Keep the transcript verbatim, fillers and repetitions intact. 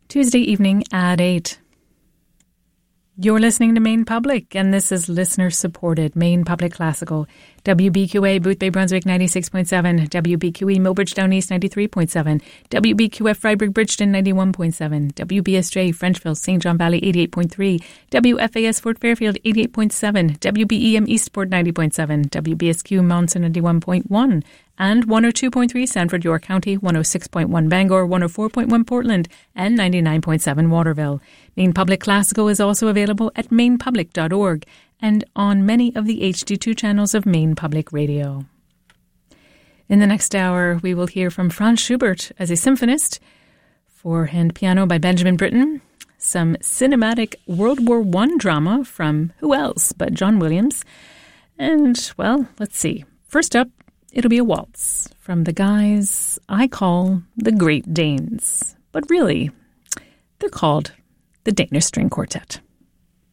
Tuesday evening at eight. You're listening to Maine Public, and this is listener-supported Maine Public Classical. W B Q A Boothbay Brunswick ninety-six point seven, W B Q E Millbridge Down East ninety-three point seven, W B Q F Freiburg Bridgeton ninety-one point seven, W B S J Frenchville Saint John Valley eighty-eight point three, W F A S Fort Fairfield eighty-eight point seven, W B E M Eastport ninety point seven, W B S Q Monson ninety-one point one, and one oh two point three Sanford York County, one oh six point one Bangor, one oh four point one Portland, and ninety-nine point seven Waterville. Maine Public Classical is also available at maine public dot org and on many of the H D two channels of Maine Public Radio. In the next hour, we will hear from Franz Schubert as a symphonist, four-hand piano by Benjamin Britten, some cinematic World War One drama from who else but John Williams, and, well, let's see. First up, it'll be a waltz from the guys I call the Great Danes. But really, they're called the Danish String Quartet.